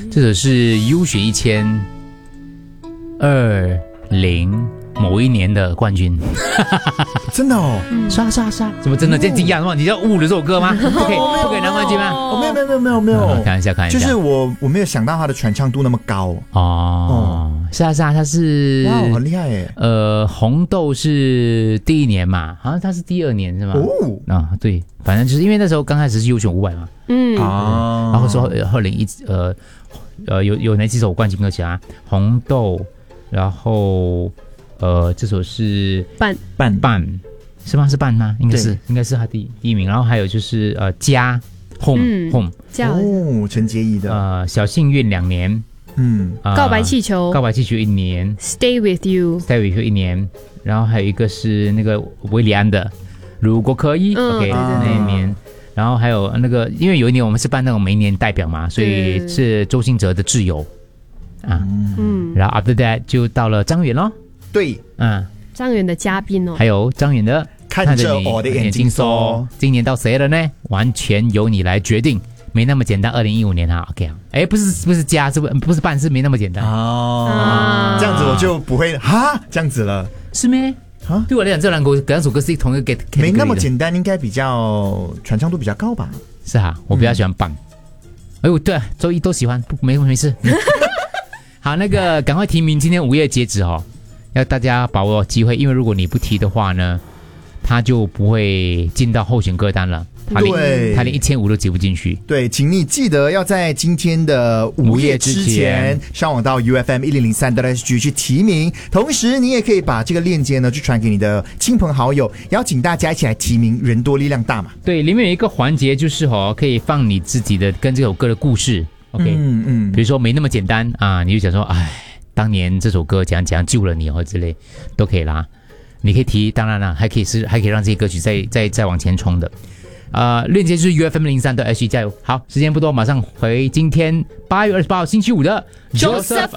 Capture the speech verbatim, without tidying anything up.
这首是优选一千二零某一年的冠军。 真的哦， 刷刷刷，怎么真的这样惊讶吗？你要误了这首歌吗？不可以，不可以拿冠军吗？ 哦，没有没有没有没有没有， 开玩笑开玩笑， 就是我我没有想到他的传唱度那么高哦。是啊是啊，他是哇，很厉害耶。 呃，红豆是第一年嘛，好像他是第二年是吗？ 哦， 啊对，反正就是因为那时候刚开始是优选五百嘛， 嗯啊， 然后说二零一呃呃有有哪几首冠军歌曲啊？红豆，然后呃这首是半半半是吗？是半吗？应该是应该是他第第一名，然后还有就是呃家 home、嗯、home 哦，陈洁仪的呃小幸运两年。 嗯、 呃， 告白气球， 告白气球一年 ，Stay with you，Stay with you 一年，然后还有一个是那个维里安的，如果可以、 嗯、 ，OK， 那一年，然后还有那个，因为有一年我们是办那种每一年代表嘛，所以是周兴哲的挚友啊，嗯，然后 after that 就到了张远咯， 对， 嗯， 张远的嘉宾哦， 还有张远的看着我的眼睛说， 今年到谁了呢？完全由你来决定。没那么简单，二零一五年哈 ，OK 啊，哎，不是不是加，是不不是办，是没那么简单哦、啊，这样子我就不会哈这样子了， 是咩？啊，对我来讲，这两首两首歌是同一个 category 的， 没那么简单，应该比较传唱度比较高吧？ 是哈，我比较喜欢棒。哎、嗯，呦，对、啊，周一都喜欢，不没没事。好，那个赶快提名，今天五月截止哦，要大家把握机会，因为如果你不提的话呢，他就不会进到候选歌单了。他连他连一千五都挤不进去。 对，请你记得要在今天的午夜之前上网到 U F M 一零零三 S G 去提名，同时你也可以把这个链接呢去传给你的亲朋好友，邀请大家一起来提名，人多力量大嘛。 对，里面有一个环节就是哦，可以放你自己的跟这首歌的故事。OK， 嗯嗯，比如说没那么简单啊，你就讲说，哎，当年这首歌怎样怎样救了你哦之类，都可以啦。你可以提，当然了，还可以是还可以让这些歌曲再再再往前冲的。呃，链接就是 U F M 零三的 S G 加油！好，时间不多，马上回今天八月二十八号星期五的 Joseph